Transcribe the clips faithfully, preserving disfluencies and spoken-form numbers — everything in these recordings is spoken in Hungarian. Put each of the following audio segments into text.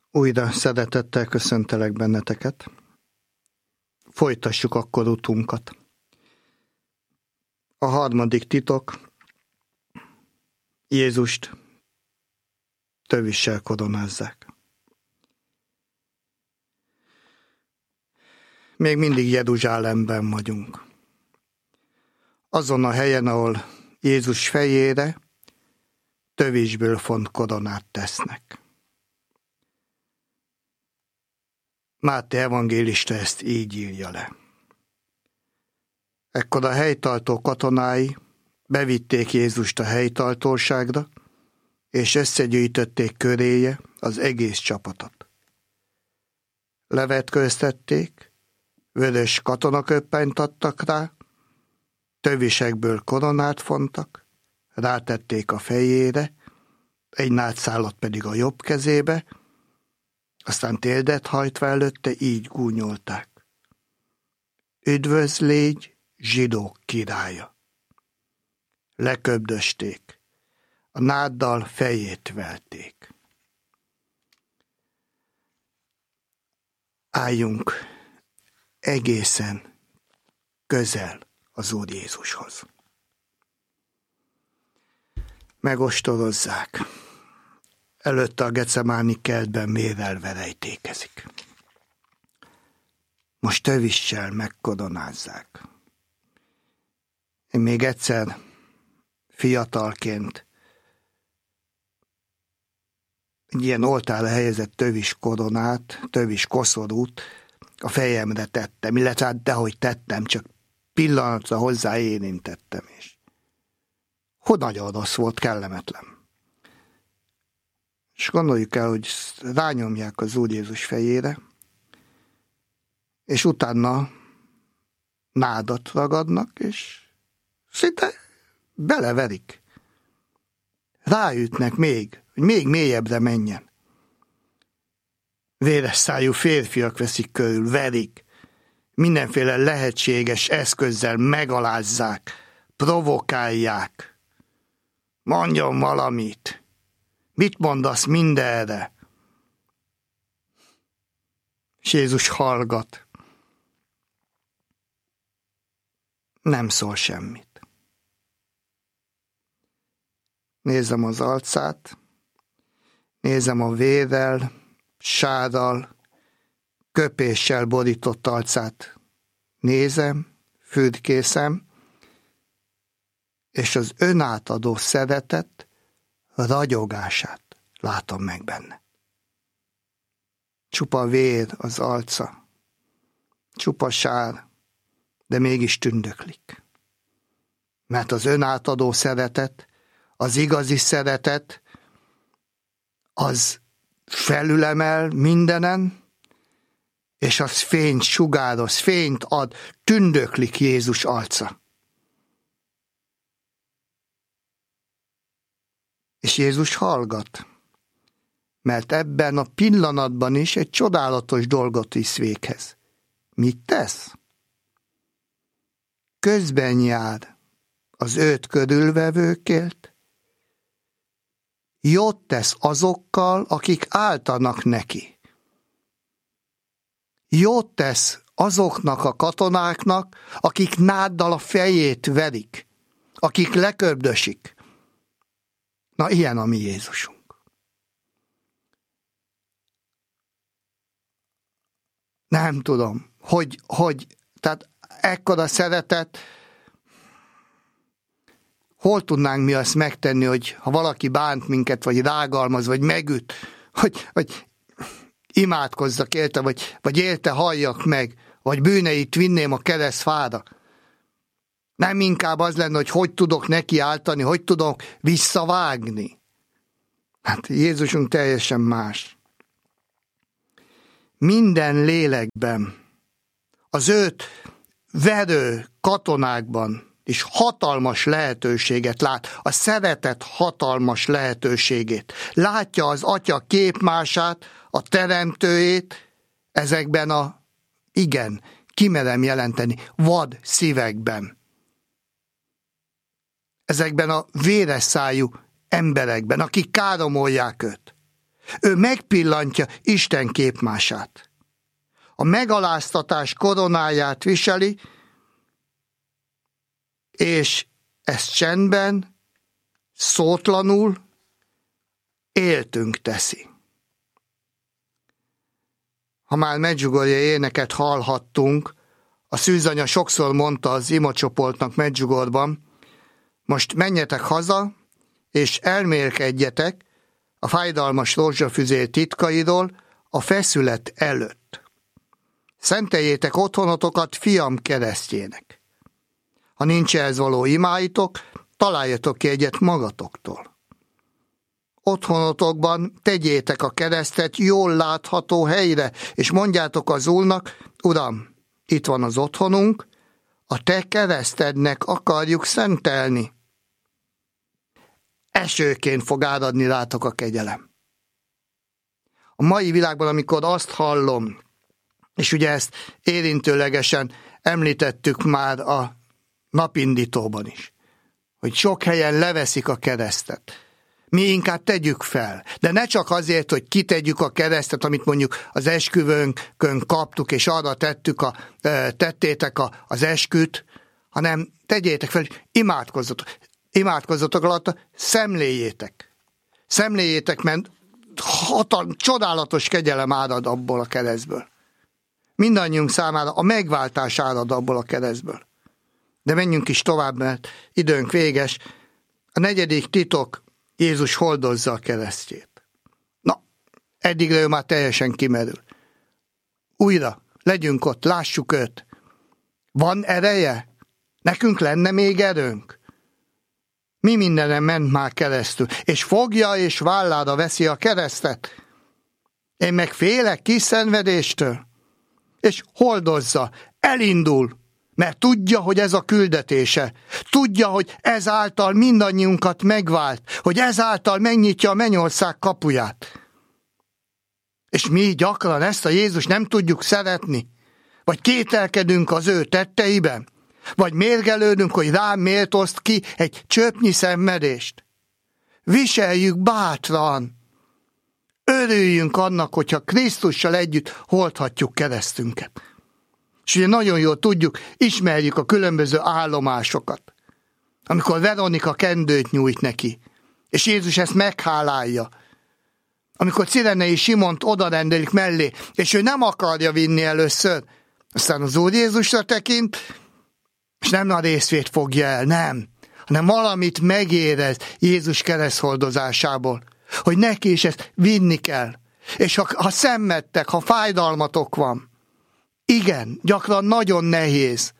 Újra szeretettel köszöntelek benneteket. Folytassuk akkor utunkat. A harmadik titok: Jézust tövissel koronázzák. Még mindig Jeruzsálemben vagyunk. Azon a helyen, ahol Jézus fejére tövisből font koronát tesznek. Máté evangélista ezt így írja le. Ekkor a helytartó katonái bevitték Jézust a helytartóságra, és összegyűjtötték köréje az egész csapatot. Levetkőztették, vörös katonaköppenyt adtak rá, tövisekből koronát fontak, rátették a fejére, egy nádszálat pedig a jobb kezébe, aztán térdet hajtva előtte így gúnyolták: Üdvözl légy, zsidók királya! Leköbdösték, a náddal fejét verték. Álljunk egészen közel az Úr Jézushoz. Megostorozzák. Előtte a Gecemáni kertben mérrel rejtékezik. Most tövissel megkoronázzák. Én még egyszer fiatalként egy ilyen oltára helyezett tövis koronát, tövis koszorút a fejemre tettem, illetve hát dehogy tettem, csak pillanatra hozzá érintettem, és hogy nagyon rossz volt, kellemetlen. És gondoljuk el, hogy rányomják az Úr Jézus fejére, és utána nádat ragadnak, és szinte beleverik. Ráütnek még, hogy még mélyebbre menjen. Véres szájú férfiak veszik körül, verik, mindenféle lehetséges eszközzel megalázzák, provokálják. Mondjon valamit! Mit mondasz mindenre? És Jézus hallgat. Nem szól semmit. Nézem az arcát, nézem a vérrel, sárral, köpéssel borított arcát. Nézem, fürkészem, és az önátadó szeretet ragyogását látom meg benne. Csupa vér az arca, csupa sár, de mégis tündöklik. Mert az önátadó szeretet, az igazi szeretet, az felülemel mindenen, és az fényt sugároz, fényt ad, tündöklik Jézus arca. És Jézus hallgat, mert ebben a pillanatban is egy csodálatos dolgot visz véghez. Mit tesz? Közben jár az őt körülvevőkért, jót tesz azokkal, akik áltanak neki. Jót tesz azoknak a katonáknak, akik náddal a fejét verik, akik leköbdösik. Na, ilyen a mi Jézusunk. Nem tudom, hogy, hogy tehát ekkora szeretet, hol tudnánk mi azt megtenni, hogy ha valaki bánt minket, vagy rágalmaz, vagy megüt, hogy, hogy imádkozzak érte, vagy, vagy érte halljak meg, vagy bűneit vinném a keresztfára. Nem inkább az lenne, hogy hogy tudok neki áltani, hogy tudok visszavágni. Hát Jézusunk teljesen más. Minden lélekben, az őt verő katonákban is hatalmas lehetőséget lát, a szeretet hatalmas lehetőségét. Látja az Atya képmását, a teremtőjét ezekben a, igen, kimerem jelenteni, vad szívekben. Ezekben a véres szájú emberekben, akik káromolják őt. Ő megpillantja Isten képmását. A megaláztatás koronáját viseli, és ezt csendben, szótlanul, éltünk teszi. Ha már Medjugorje éneket hallhattunk, a szűzanya sokszor mondta az imacsoportnak Medjugorban, most menjetek haza, és elmélkedjetek a fájdalmas rózsafüzér titkairól a feszület előtt. Szenteljétek otthonotokat fiam keresztjének. Ha nincs ehhez való imáitok, találjatok ki egyet magatoktól. Otthonotokban tegyétek a keresztet jól látható helyre, és mondjátok az Úrnak, Uram, itt van az otthonunk, a te keresztednek akarjuk szentelni. Esőként fog áradni rátok a kegyelem. A mai világban, amikor azt hallom, és ugye ezt érintőlegesen említettük már a napindítóban is, hogy sok helyen leveszik a keresztet. Mi inkább tegyük fel, de ne csak azért, hogy kitegyük a keresztet, amit mondjuk az esküvőnkön kaptuk, és arra tettük a, tettétek a, az esküt, hanem tegyétek fel, hogy imádkozzatok. Imádkozzatok alatt, szemléljétek. Szemléljétek, mert hatal, csodálatos kegyelem árad abból a keresztből. Mindannyiunk számára a megváltás árad abból a keresztből. De menjünk is tovább, mert időnk véges. A negyedik titok, Jézus hordozza a keresztjét. Na, eddigre ő már teljesen kimerül. Újra, legyünk ott, lássuk őt. Van ereje? Nekünk lenne még erőnk? Mi mindenem ment már keresztül, és fogja és vállára veszi a keresztet. Én meg félek kis szenvedéstől, és hordozza, elindul, mert tudja, hogy ez a küldetése. Tudja, hogy ezáltal mindannyiunkat megvált, hogy ezáltal megnyitja a mennyország kapuját. És mi gyakran ezt a Jézus nem tudjuk szeretni, vagy kételkedünk az ő tetteiben, vagy mérgelődünk, hogy rám miért oszt ki egy csöpnyi szenvedést. Viseljük bátran. Örüljünk annak, hogyha Krisztussal együtt hordhatjuk keresztünket. És ugye nagyon jól tudjuk, ismerjük a különböző állomásokat. Amikor Veronika kendőt nyújt neki, és Jézus ezt meghálálja. Amikor Cirenei Simont odarendelik mellé, és ő nem akarja vinni először, aztán az Úr Jézusra tekint, és nem a részvét fogja el, nem, hanem valamit megérez Jézus kereszthordozásából, hogy neki is ezt vinni kell. És ha, ha szenvedtek, ha fájdalmatok van, igen, gyakran nagyon nehéz.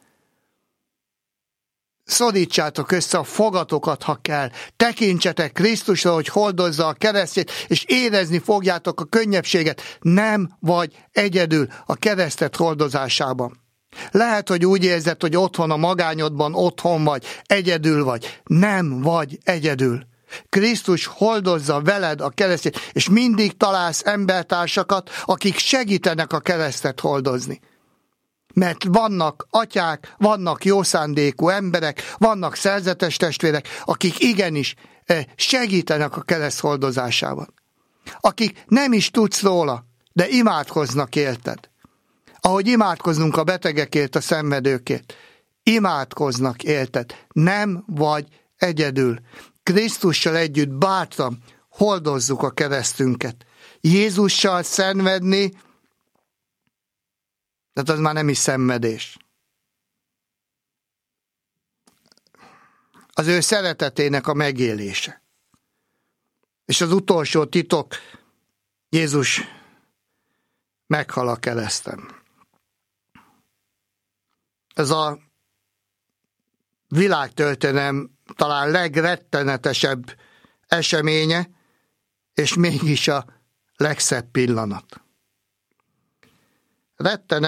Szorítsátok össze a fogatokat, ha kell. Tekintsetek Krisztusra, hogy hordozza a keresztjét, és érezni fogjátok a könnyebbséget. Nem vagy egyedül a keresztet hordozásában. Lehet, hogy úgy érzed, hogy otthon a magányodban otthon vagy, egyedül vagy. Nem vagy egyedül. Krisztus hordozza veled a keresztjét, és mindig találsz embertársakat, akik segítenek a keresztet hordozni. Mert vannak atyák, vannak jó szándékú emberek, vannak szerzetes testvérek, akik igenis segítenek a kereszt hordozásában. Akik nem is tudsz róla, de imádkoznak érted. Ahogy imádkoznunk a betegekért, a szenvedőkért. Imádkoznak érted. Nem vagy egyedül. Krisztussal együtt bátran hordozzuk a keresztünket. Jézussal szenvedni, tehát az már nem is szenvedés. Az ő szeretetének a megélése. És az utolsó titok, Jézus meghal a kereszten. Ez a világtörténelem talán legrettenetesebb eseménye, és mégis a legszebb pillanat. Rettenet